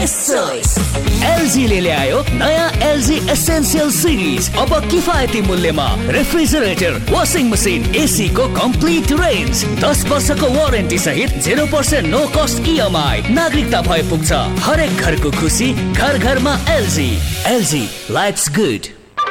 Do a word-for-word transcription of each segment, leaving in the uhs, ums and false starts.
Best choice LG ले ल्यायो नयाँ एलजी एसेन्शियल सिरिज। अब किफायती मूल्यमा रेफ्रिजरेटर, वाशिङ मसिन, एसी को कम्प्लिट रेन्ज, दस वर्षको वारेन्टी सहित zero percent no cost EMI. नागरिकता भए पुग्छ हरेक घरको खुसी, घर घरमा एलजी। LG lives good.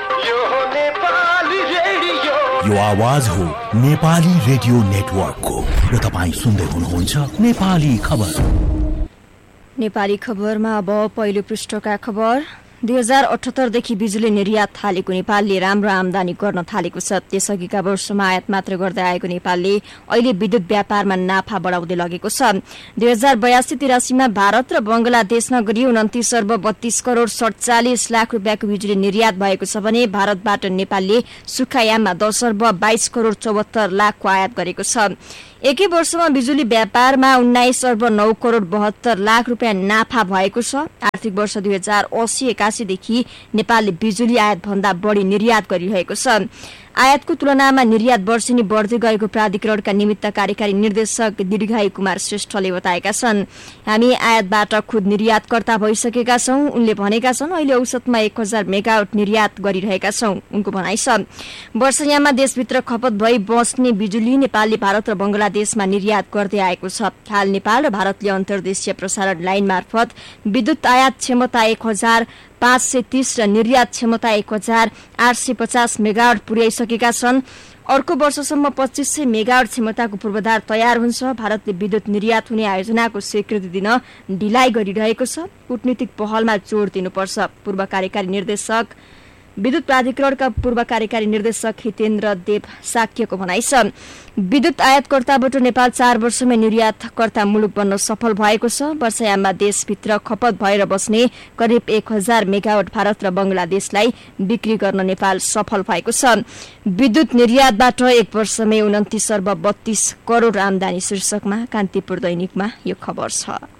यो आवाज हो नेपाली रेडियो नेटवर्कको र तपाईँ सुन्दै हुनुहुन्छ नेपाली खबर। नेपाली खबरमा अब पहिलो पृष्ठका खबर। दुई हजार अठहत्तरदेखि बिजुली निर्यात थालेको नेपालले राम्रो आमदानी गर्न थालेको छ। त्यसअघिका वर्षमा आयात मात्र गर्दै आएको नेपालले अहिले विद्युत व्यापारमा नाफा बढाउँदै लगेको छ। दुई हजार बयासी तिरासीमा भारत र बंगलादेशमा गरी उन्तिस अर्ब बत्तीस करोड़ सड़चालिस लाख रुपियाँको बिजुली निर्यात भएको छ भने भारतबाट नेपालले सुक्खायाममा दस अर्ब बाइस करोड़ चौहत्तर लाखको आयात गरेको छ। एकै वर्षमा बिजुली व्यापारमा उन्नाइस अर्ब नौ करोड़ बहत्तर लाख रुपियाँ नाफा भएको छ। आर्थिक वर्ष दुई हजार अस्सी एकासीदेखि नेपालले बिजुली आयात भन्दा बढी निर्यात गरिरहेको छ। आयातको तुलनामा निर्यात वर्षेनी बढ्दै गएको प्राधिकरणका निमित्त कार्यकारी निर्देशक दीर्घायु कुमार श्रेष्ठले बताएका छन्। हामी आयातबाट खुद निर्यातकर्ता भइसकेका छौं। उनले भनेका छन् अहिले औसतमा एक हजार मेगावाट निर्यात गरिरहेका छौं। उनको भनाइ छ वर्षयाममा देशभित्र खपत भई बस्ने बिजुली नेपालले भारत र बंगलादेशमा निर्यात गर्दै आएको छ। हाल नेपाल र भारतले अन्तर्देशीय प्रसारण लाइन मार्फत विद्युत आयात क्षमता एक हजार पाँच सय तीस र निर्यात क्षमता एक हजार आठ सय पचास मेगावाट पुर्याइसकेका छन्। अर्को वर्षसम्म पच्चीस सय मेगावाट क्षमताको पूर्वाधार तयार हुन्छ। भारतले विद्युत निर्यात हुने आयोजनाको स्वीकृति दिन ढिलाइ गरिरहेको छ। कूटनीतिक पहलमा जोड़ दिनुपर्छ। पूर्व कार्यकारी निर्देशक विद्युत प्राधिकरणका पूर्व कार्यकारी निर्देशक हितेन्द्र देव साक्यको भनाइ छ विद्युत आयातकर्ताबाट नेपाल चार वर्षमै निर्यातकर्ता मुलुक बन्न सफल भएको छ। वर्षयाममा देशभित्र खपत भएर बस्ने करिब एक हजार मेगावाट भारत र बंगलादेशलाई बिक्री गर्न नेपाल सफल भएको छ। विद्युत निर्यातबाट एक वर्षमै उन्तिस अर्ब बत्तीस करोड़ आमदानी शीर्षकमा कान्तिपुर दैनिकमा यो खबर छ।